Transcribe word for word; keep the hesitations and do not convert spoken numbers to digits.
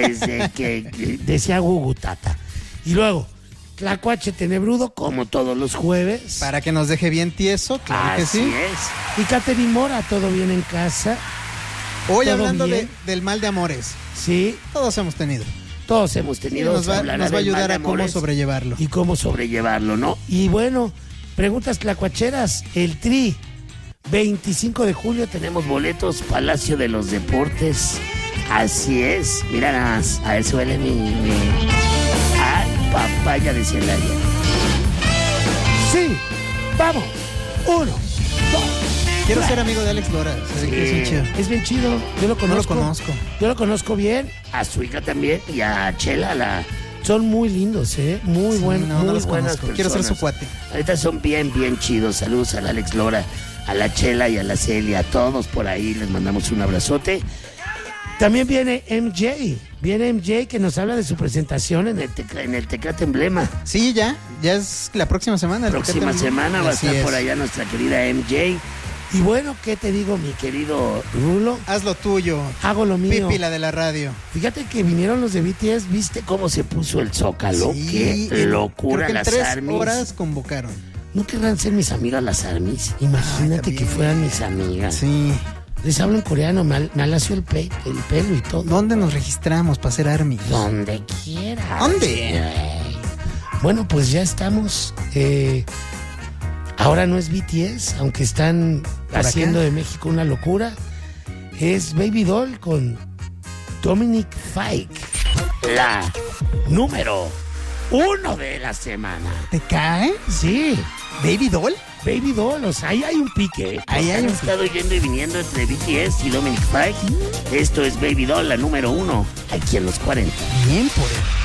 desde que, que decía Gugu Tata. Y luego, Tlacuache Tenebrudo, como todos los jueves. Para que nos deje bien tieso, claro que Así sí. es. Y Catherine Mora, todo bien en casa. Hoy ¿Todo hablando de, bien? del mal de amores. Sí, Todos hemos tenido. todos hemos Sí, tenido. nos va, hablará nos va a del mal ayudar de a cómo amores sobrellevarlo. y cómo sobrellevarlo, ¿no? Y bueno, preguntas tlacuacheras, el Tri, veinticinco de julio tenemos boletos, Palacio de los Deportes. Así es, mira nada más, a ver, suele mi, mi... Ay, papaya de Celaya. Sí, vamos, uno, dos. Quiero tres. ser amigo de Alex Lora. Se ve que es un chido. Es bien chido, yo lo conozco. No lo conozco. Yo lo conozco bien, a su hija también y a Chela, la... Son muy lindos, ¿eh? Muy, Sí, buen, no, muy no los buenas conozco. Quiero ser personas. su cuate. Ahorita son bien, bien chidos. Saludos al Alex Lora, a la Chela y a la Celia, a todos por ahí. Les mandamos un abrazote. También viene M J. Viene M J que nos habla de su presentación en el, tecla, en el Tecate Emblema. Sí, ya. Ya es la próxima semana. el Próxima Tecate Emblema. semana va a Así estar es. por allá nuestra querida M J. Y bueno, ¿qué te digo, mi querido Rulo? Haz lo tuyo. Hago lo mío. Pipi, la de la radio. Fíjate que vinieron los de B T S, ¿viste cómo se puso el Zócalo? Sí, ¡Qué en- locura! creo que en Las tres Armies. horas convocaron. ¿No querrán ser mis amigas las Armies? Imagínate también. que fueran mis amigas. Sí. Les hablo en coreano, me, al- me alació el, pe- el pelo y todo. ¿Dónde nos registramos para ser Army? Donde quiera. ¿Dónde? Bueno, pues ya estamos. eh, ahora no es B T S, aunque están ¿Por haciendo acá? de México una locura. Es Baby Doll con Dominic Fike, la número uno de la semana. ¿Te cae? Sí, ¿Baby Doll? Baby Doll, o sea, ahí hay un pique. Ahí hay Han un estado yendo y viniendo entre B T S y Dominic Fike. Esto es Baby Doll, la número uno, aquí en los cuarenta. Bien por él.